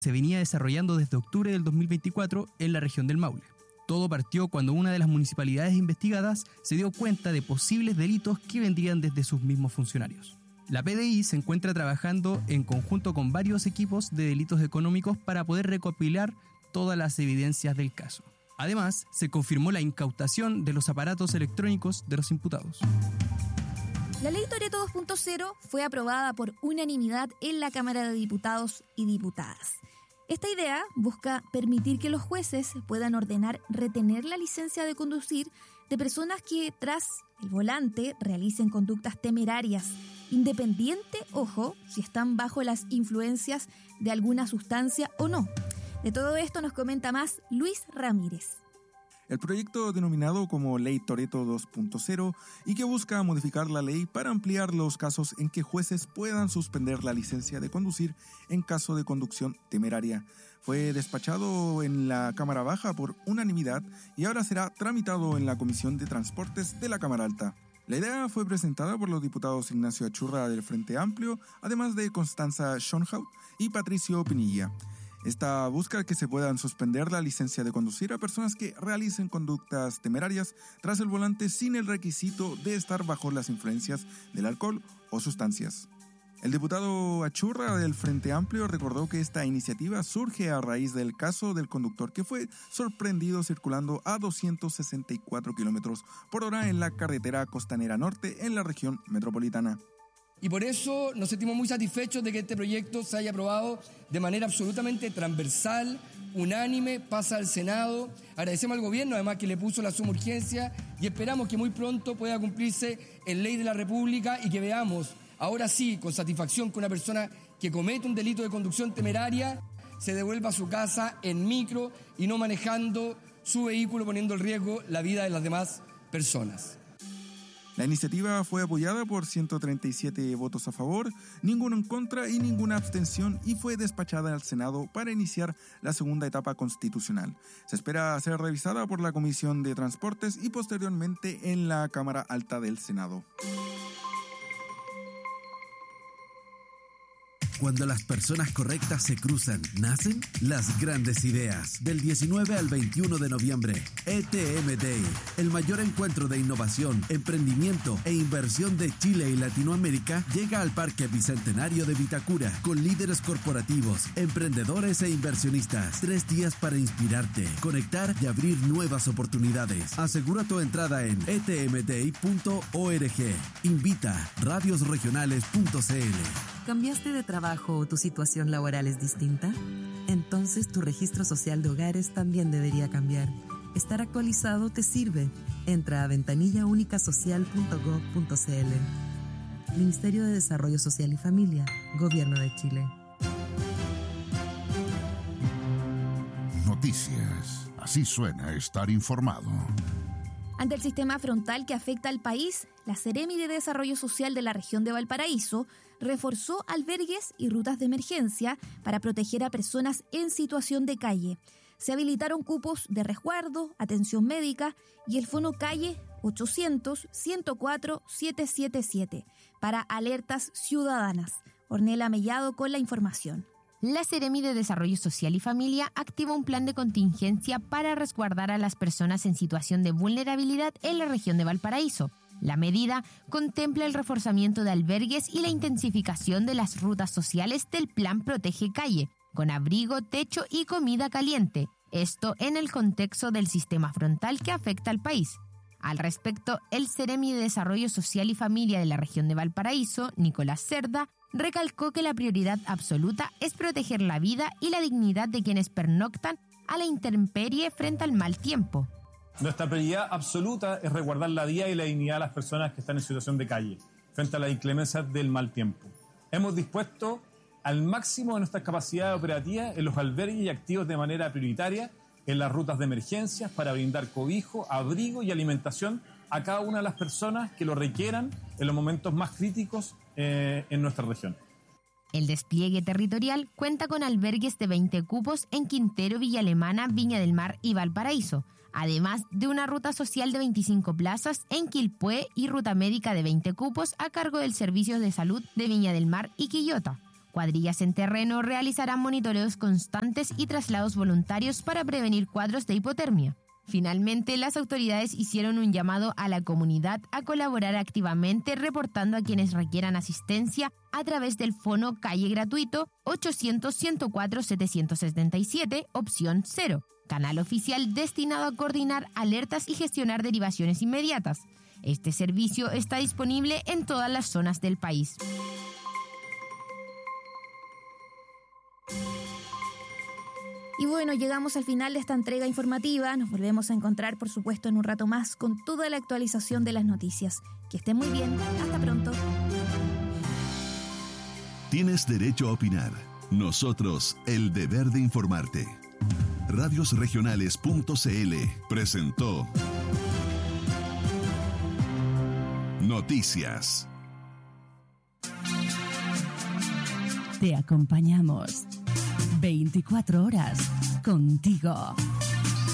se venía desarrollando desde octubre del 2024 en la región del Maule. Todo partió cuando una de las municipalidades investigadas se dio cuenta de posibles delitos que vendrían desde sus mismos funcionarios. La PDI se encuentra trabajando en conjunto con varios equipos de delitos económicos para poder recopilar todas las evidencias del caso. Además, se confirmó la incautación de los aparatos electrónicos de los imputados. La Ley Toretto 2.0 fue aprobada por unanimidad en la Cámara de Diputados y Diputadas. Esta idea busca permitir que los jueces puedan ordenar retener la licencia de conducir de personas que tras el volante realicen conductas temerarias, independiente, ojo, si están bajo las influencias de alguna sustancia o no. De todo esto nos comenta más Luis Ramírez. El proyecto denominado como Ley Toretto 2.0 y que busca modificar la ley para ampliar los casos en que jueces puedan suspender la licencia de conducir en caso de conducción temeraria. Fue despachado en la Cámara Baja por unanimidad y ahora será tramitado en la Comisión de Transportes de la Cámara Alta. La idea fue presentada por los diputados Ignacio Achurra del Frente Amplio, además de Constanza Schönhaut y Patricio Pinilla. Esta busca que se puedan suspender la licencia de conducir a personas que realicen conductas temerarias tras el volante sin el requisito de estar bajo las influencias del alcohol o sustancias. El diputado Achurra del Frente Amplio recordó que esta iniciativa surge a raíz del caso del conductor que fue sorprendido circulando a 264 kilómetros por hora en la carretera Costanera Norte en la región metropolitana. Y por eso nos sentimos muy satisfechos de que este proyecto se haya aprobado de manera absolutamente transversal, unánime, pasa al Senado. Agradecemos al gobierno además que le puso la suma urgencia y esperamos que muy pronto pueda cumplirse en ley de la República y que veamos, ahora sí, con satisfacción, que una persona que comete un delito de conducción temeraria se devuelva a su casa en micro y no manejando su vehículo poniendo en riesgo la vida de las demás personas. La iniciativa fue apoyada por 137 votos a favor, ninguno en contra y ninguna abstención y fue despachada al Senado para iniciar la segunda etapa constitucional. Se espera ser revisada por la Comisión de Transportes y posteriormente en la Cámara Alta del Senado. Cuando las personas correctas se cruzan, nacen las grandes ideas. Del 19 al 21 de noviembre, ETM Day, el mayor encuentro de innovación, emprendimiento e inversión de Chile y Latinoamérica, llega al Parque Bicentenario de Vitacura con líderes corporativos, emprendedores e inversionistas. 3 días para inspirarte, conectar y abrir nuevas oportunidades. Asegura tu entrada en etmday.org. Invita radiosregionales.cl. ¿Cambiaste de trabajo o tu situación laboral es distinta? Entonces tu registro social de hogares también debería cambiar. Estar actualizado te sirve. Entra a ventanillaunicasocial.gov.cl. Ministerio de Desarrollo Social y Familia, Gobierno de Chile. Noticias. Así suena estar informado. Ante el sistema frontal que afecta al país, la Seremi de Desarrollo Social de la región de Valparaíso reforzó albergues y rutas de emergencia para proteger a personas en situación de calle. Se habilitaron cupos de resguardo, atención médica y el Fono Calle 800-104-777 para alertas ciudadanas. Ornella Mellado con la información. La Seremi de Desarrollo Social y Familia activa un plan de contingencia para resguardar a las personas en situación de vulnerabilidad en la región de Valparaíso. La medida contempla el reforzamiento de albergues y la intensificación de las rutas sociales del Plan Protege Calle, con abrigo, techo y comida caliente. Esto en el contexto del sistema frontal que afecta al país. Al respecto, el Seremi de Desarrollo Social y Familia de la región de Valparaíso, Nicolás Cerda, recalcó que la prioridad absoluta es proteger la vida y la dignidad de quienes pernoctan a la intemperie frente al mal tiempo. Nuestra prioridad absoluta es resguardar la vida y la dignidad de las personas que están en situación de calle, frente a las inclemencias del mal tiempo. Hemos dispuesto al máximo de nuestras capacidades operativas en los albergues y activos de manera prioritaria en las rutas de emergencias para brindar cobijo, abrigo y alimentación a cada una de las personas que lo requieran en los momentos más críticos en nuestra región. El despliegue territorial cuenta con albergues de 20 cupos en Quintero, Villa Alemana, Viña del Mar y Valparaíso, además de una ruta social de 25 plazas en Quilpué y ruta médica de 20 cupos a cargo del Servicio de Salud de Viña del Mar y Quillota. Cuadrillas en terreno realizarán monitoreos constantes y traslados voluntarios para prevenir cuadros de hipotermia. Finalmente, las autoridades hicieron un llamado a la comunidad a colaborar activamente reportando a quienes requieran asistencia a través del fono calle gratuito 800-104-777, opción 0, canal oficial destinado a coordinar alertas y gestionar derivaciones inmediatas. Este servicio está disponible en todas las zonas del país. Y bueno, llegamos al final de esta entrega informativa. Nos volvemos a encontrar, por supuesto, en un rato más con toda la actualización de las noticias. Que estén muy bien. Hasta pronto. Tienes derecho a opinar. Nosotros, el deber de informarte. Radiosregionales.cl presentó Noticias. Te acompañamos 24 horas contigo.